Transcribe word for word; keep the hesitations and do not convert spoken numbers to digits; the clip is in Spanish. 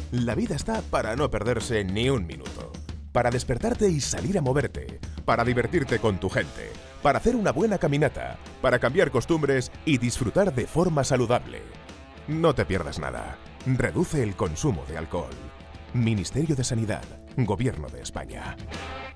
La vida está para no perderse ni un minuto. Para despertarte y salir a moverte. Para divertirte con tu gente. Para hacer una buena caminata. Para cambiar costumbres y disfrutar de forma saludable. No te pierdas nada. Reduce el consumo de alcohol. Ministerio de Sanidad. Gobierno de España.